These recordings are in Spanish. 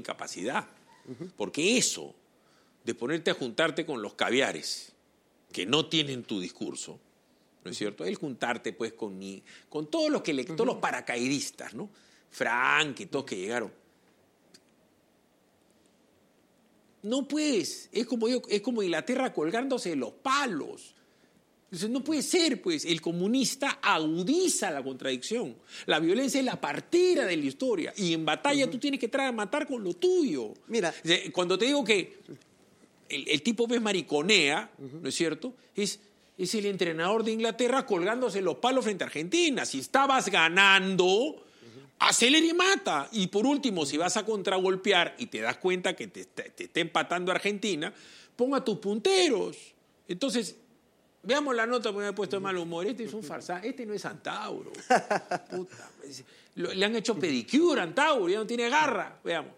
incapacidad. Porque eso de ponerte a juntarte con los caviares que no tienen tu discurso, ¿no es cierto? El juntarte pues con todos los todos los paracaidistas, ¿no? Frank y todos que llegaron. No puedes, es como Inglaterra colgándose de los palos. Entonces no puede ser, pues, el comunista agudiza la contradicción. La violencia es la partera de la historia y en batalla tú tienes que tratar de matar con lo tuyo. Mira, cuando te digo que el tipo ves mariconea, ¿no es cierto? Es el entrenador de Inglaterra colgándose los palos frente a Argentina. Si estabas ganando, acelera y mata. Y por último, si vas a contragolpear y te das cuenta que te está empatando Argentina, ponga tus punteros. Entonces, veamos la nota porque me he puesto de mal humor. Este es un farsante, este no es Antauro. Puta, le han hecho pedicure a Antauro, ya no tiene garra. Veamos.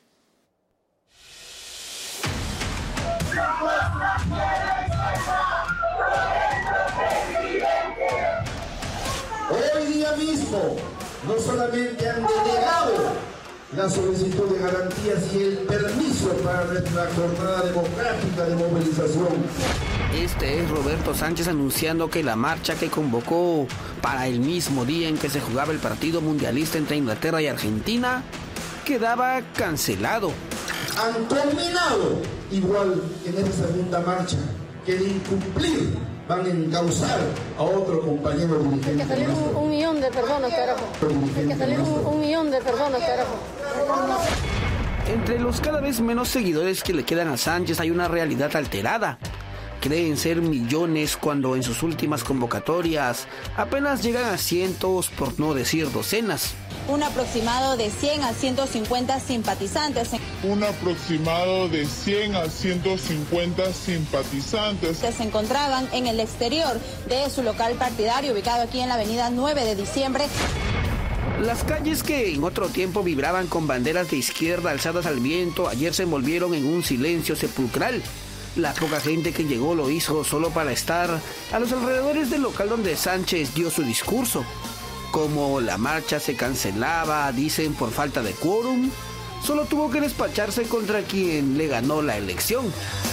Hoy día mismo no solamente han denegado la solicitud de garantías y el permiso para nuestra jornada democrática de movilización. Este es Roberto Sánchez anunciando que la marcha que convocó para el mismo día en que se jugaba el partido mundialista entre Inglaterra y Argentina quedaba cancelado. Han culminado igual en esa segunda marcha que de incumplir van a encauzar a otro compañero dirigente. Hay que salir un millón de personas, carajo. Hay que salir un millón de personas, carajo. Entre los cada vez menos seguidores que le quedan a Sánchez hay una realidad alterada. Creen ser millones cuando en sus últimas convocatorias apenas llegan a cientos, por no decir docenas. Un aproximado de 100 a 150 simpatizantes. Un aproximado de 100 a 150 simpatizantes. Que se encontraban en el exterior de su local partidario, ubicado aquí en la avenida 9 de diciembre. Las calles que en otro tiempo vibraban con banderas de izquierda alzadas al viento, ayer se envolvieron en un silencio sepulcral. La poca gente que llegó lo hizo solo para estar a los alrededores del local donde Sánchez dio su discurso. Como la marcha se cancelaba, dicen por falta de quórum, solo tuvo que despacharse contra quien le ganó la elección.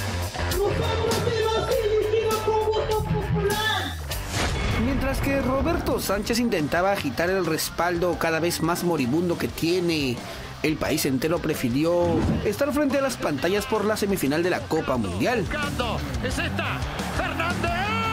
Mientras que Roberto Sánchez intentaba agitar el respaldo cada vez más moribundo que tiene, el país entero prefirió estar frente a las pantallas por la semifinal de la Copa Mundial. ¡Es esta! ¡Fernández!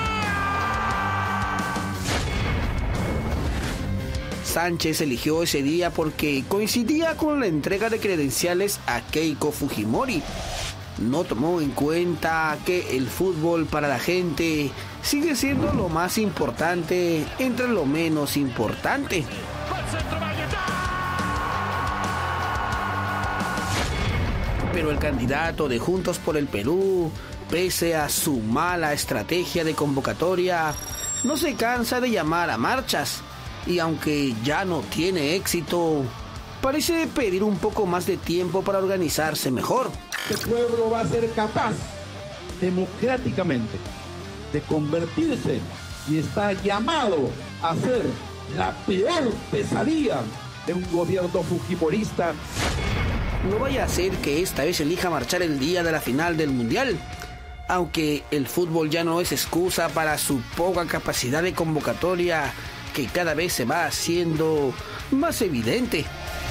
Sánchez eligió ese día porque coincidía con la entrega de credenciales a Keiko Fujimori. No tomó en cuenta que el fútbol para la gente sigue siendo lo más importante entre lo menos importante. Pero el candidato de Juntos por el Perú, pese a su mala estrategia de convocatoria, no se cansa de llamar a marchas. Y aunque ya no tiene éxito, parece pedir un poco más de tiempo para organizarse mejor. Este pueblo va a ser capaz, democráticamente, de convertirse y está llamado a ser la peor pesadilla de un gobierno fujimorista. No vaya a ser que esta vez elija marchar el día de la final del Mundial, aunque el fútbol ya no es excusa para su poca capacidad de convocatoria, que cada vez se va haciendo más evidente.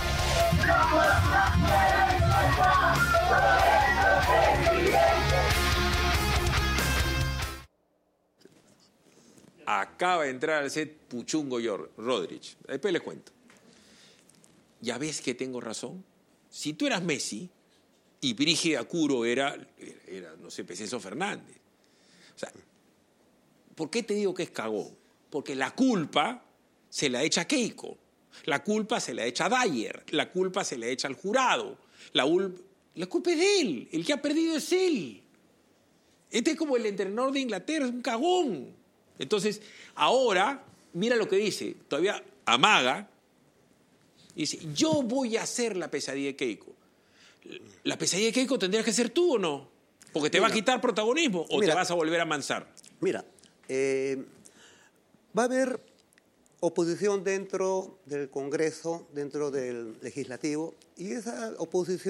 Acaba de entrar al set Puchungo Rodríguez. Después les cuento. ¿Ya ves que tengo razón? Si tú eras Messi y Brígida Curo era no sé, Peseso Fernández. O sea, ¿por qué te digo que es cagón? Porque la culpa se la echa a Keiko, la culpa se la echa a Dyer, la culpa se la echa al jurado, la culpa es de él, el que ha perdido es él. Este es como el entrenador de Inglaterra, es un cagón. Entonces, ahora, mira lo que dice, todavía amaga, dice, yo voy a hacer la pesadilla de Keiko. ¿La pesadilla de Keiko tendrías que ser tú o no? Porque te va a quitar protagonismo o te vas a volver a amansar. Mira, va a haber oposición dentro del Congreso, dentro del Legislativo, y esa oposición